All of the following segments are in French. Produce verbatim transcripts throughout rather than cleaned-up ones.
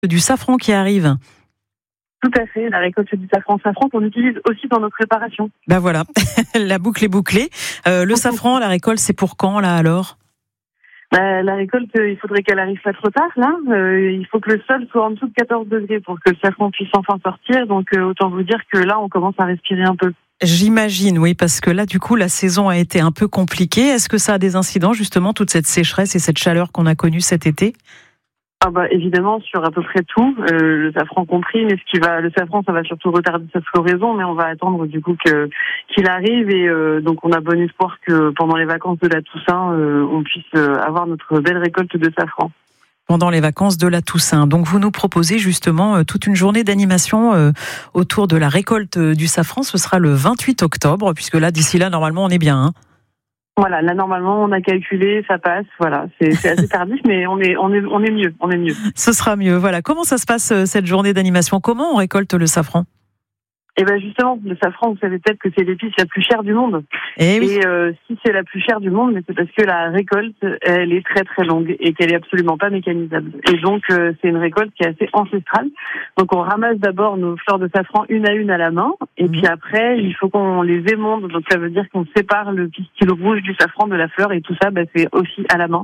Du safran qui arrive. Tout à fait, la récolte du safran safran qu'on utilise aussi dans nos préparations. Ben voilà, la boucle est bouclée. Euh, le safran, la récolte, c'est pour quand là alors ? Bah, la récolte, il faudrait qu'elle arrive pas trop tard là. Euh, il faut que le sol soit en dessous de quatorze degrés pour que le safran puisse enfin sortir. Donc euh, autant vous dire que là, on commence à respirer un peu. J'imagine, oui, parce que là, du coup, la saison a été un peu compliquée. Est-ce que ça a des incidents, justement, toute cette sécheresse et cette chaleur qu'on a connue cet été ? Ah bah évidemment sur à peu près tout, euh, le safran compris, mais ce qui va, le safran ça va surtout retarder sa floraison, mais on va attendre du coup que qu'il arrive et euh, donc on a bon espoir que pendant les vacances de la Toussaint, euh, on puisse euh, avoir notre belle récolte de safran. Pendant les vacances de la Toussaint. Donc vous nous proposez justement euh, toute une journée d'animation euh, autour de la récolte euh, du safran. Ce sera le vingt-huit octobre, puisque là d'ici là normalement on est bien. Hein. Voilà, là normalement on a calculé, ça passe. Voilà, c'est, c'est assez tardif, mais on est on est on est mieux, on est mieux. Ce sera mieux. Voilà. Comment ça se passe euh, cette journée d'animation ? Comment on récolte le safran ? Et ben justement, le safran, vous savez peut-être que c'est l'épice la plus chère du monde. Eh oui. Et euh, si c'est la plus chère du monde, mais c'est parce que la récolte, elle est très très longue et qu'elle est absolument pas mécanisable. Et donc euh, c'est une récolte qui est assez ancestrale. Donc on ramasse d'abord nos fleurs de safran une à une à la main, et mmh. puis après il faut qu'on les émonde. Donc ça veut dire qu'on sépare le pistil rouge du safran de la fleur, et tout ça, bah, c'est aussi à la main.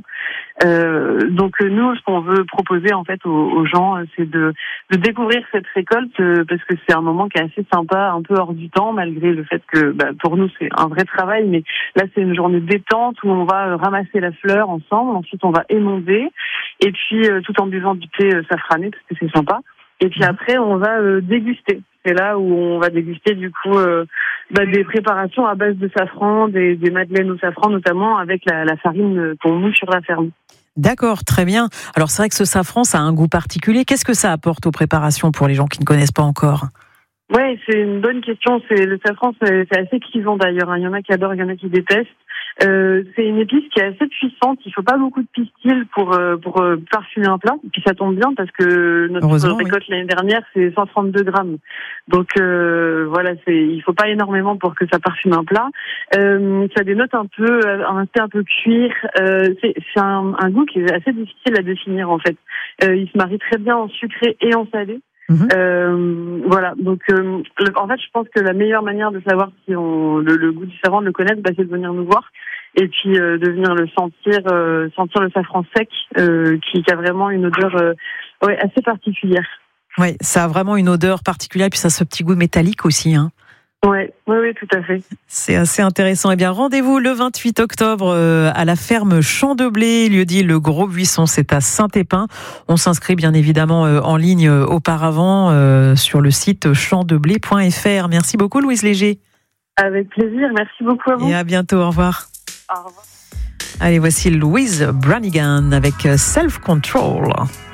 Euh, donc nous, ce qu'on veut proposer en fait aux, aux gens, c'est de, de découvrir cette récolte euh, parce que c'est un moment qui est assez sympa, un peu hors du temps, malgré le fait que bah, pour nous c'est un vrai travail, mais là c'est une journée détente où on va ramasser la fleur ensemble, ensuite on va émonder, et puis euh, tout en buvant du thé euh, safrané parce que c'est sympa, et puis après on va euh, déguster. C'est là où on va déguster du coup euh, bah, des préparations à base de safran, des, des madeleines au safran notamment, avec la, la farine qu'on moule sur la ferme. D'accord, très bien. Alors c'est vrai que ce safran, ça a un goût particulier. Qu'est-ce que ça apporte aux préparations pour les gens qui ne connaissent pas encore ? Oui, c'est une bonne question. C'est le safran, c'est, c'est assez clivant d'ailleurs. Il y en a qui adorent, il y en a qui détestent. Euh, c'est une épice qui est assez puissante. Il faut pas beaucoup de pistil pour euh, pour euh, parfumer un plat. Et puis ça tombe bien parce que notre récolte oui. l'année dernière c'est cent trente-deux grammes. Donc euh, voilà, c'est il faut pas énormément pour que ça parfume un plat. Euh, ça dénote un peu un thé un peu cuir. Euh, c'est c'est un, un goût qui est assez difficile à définir en fait. Euh, il se marie très bien en sucré et en salé. Mmh. Euh, voilà, donc euh, le, en fait, je pense que la meilleure manière de savoir si on le, le goût du safran, de le connaître, bah, c'est de venir nous voir et puis euh, de venir le sentir, euh, sentir le safran sec, euh, qui, qui a vraiment une odeur euh, ouais, assez particulière. Oui, ça a vraiment une odeur particulière, puis ça a ce petit goût métallique aussi, hein. Ouais, oui, oui, tout à fait. C'est assez intéressant. Eh bien, rendez-vous le vingt-huit octobre à la ferme Champ de Blé, lieu-dit Le Gros Buisson, c'est à Saint-Épin. On s'inscrit bien évidemment en ligne auparavant sur le site champ de blé point f r. Merci beaucoup, Louise Léger. Avec plaisir, merci beaucoup à vous. Et à bientôt, au revoir. Au revoir. Allez, voici Louise Branigan avec Self Control.